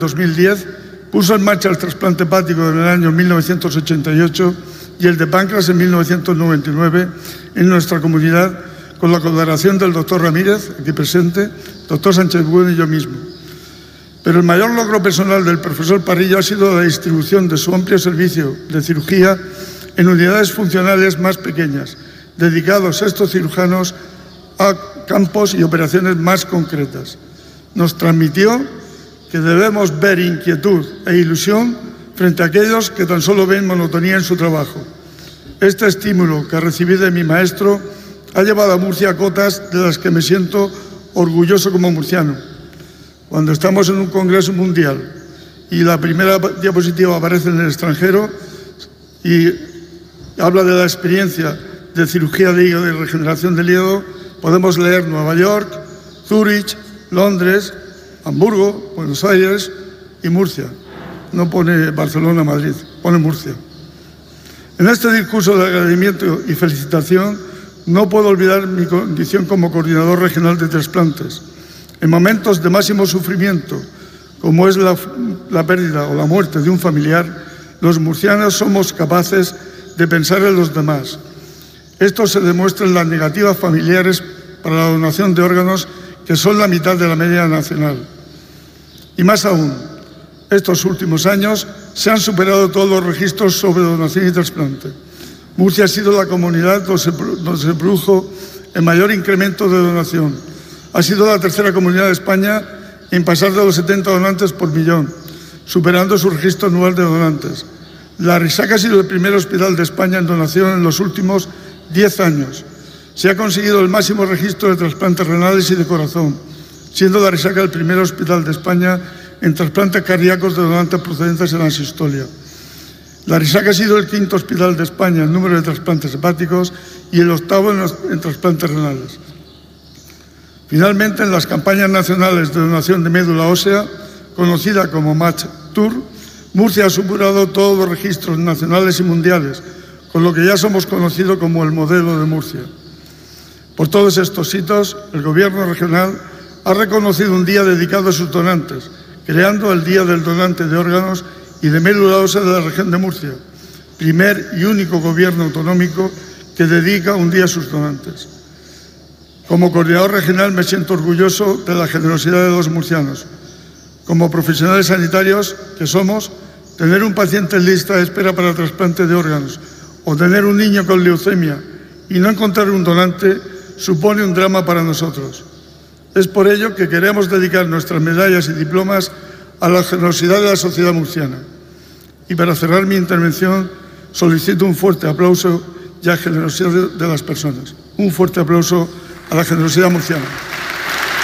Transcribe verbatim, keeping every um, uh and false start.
dos mil diez puso en marcha el trasplante hepático en el año mil novecientos ochenta y ocho y el de páncreas en mil novecientos noventa y nueve en nuestra comunidad, con la colaboración del doctor Ramírez, aquí presente, doctor Sánchez Bueno y yo mismo. Pero el mayor logro personal del profesor Parrillo ha sido la distribución de su amplio servicio de cirugía en unidades funcionales más pequeñas, dedicados a estos cirujanos a campos y operaciones más concretas. Nos transmitió que debemos ver inquietud e ilusión frente a aquellos que tan solo ven monotonía en su trabajo. Este estímulo que recibí de mi maestro ha llevado a Murcia a cotas de las que me siento orgulloso como murciano. Cuando estamos en un congreso mundial y la primera diapositiva aparece en el extranjero y habla de la experiencia de cirugía de hígado y regeneración del hígado, podemos leer Nueva York, Zúrich, Londres, Hamburgo, Buenos Aires y Murcia. No pone Barcelona, Madrid, pone Murcia. En este discurso de agradecimiento y felicitación no puedo olvidar mi condición como coordinador regional de trasplantes. En momentos de máximo sufrimiento, como es la, la pérdida o la muerte de un familiar, los murcianos somos capaces de pensar en los demás. Esto se demuestra en las negativas familiares para la donación de órganos, que son la mitad de la media nacional. Y más aún, estos últimos años se han superado todos los registros sobre donación y trasplante. Murcia ha sido la comunidad donde se, donde se produjo el mayor incremento de donación. Ha sido la tercera comunidad de España en pasar de los setenta donantes por millón, superando su registro anual de donantes. La Risaca ha sido el primer hospital de España en donación en los últimos diez años. Se ha conseguido el máximo registro de trasplantes renales y de corazón, siendo la Risaca el primer hospital de España en trasplantes cardíacos de donantes procedentes de la asistolia. La Risaca ha sido el quinto hospital de España en número de trasplantes hepáticos y el octavo en, los, en trasplantes renales. Finalmente, en las campañas nacionales de donación de médula ósea, conocida como Match Tour, Murcia ha superado todos los registros nacionales y mundiales, con lo que ya somos conocidos como el modelo de Murcia. Por todos estos hitos, el Gobierno regional ha reconocido un día dedicado a sus donantes, creando el Día del Donante de Órganos y de Médula Ósea de la región de Murcia, primer y único gobierno autonómico que dedica un día a sus donantes. Como coordinador regional me siento orgulloso de la generosidad de los murcianos. Como profesionales sanitarios que somos, tener un paciente en lista de espera para trasplante de órganos o tener un niño con leucemia y no encontrar un donante supone un drama para nosotros. Es por ello que queremos dedicar nuestras medallas y diplomas a la generosidad de la sociedad murciana. Y para cerrar mi intervención, solicito un fuerte aplauso y a la generosidad de las personas. Un fuerte aplauso a la generosidad murciana.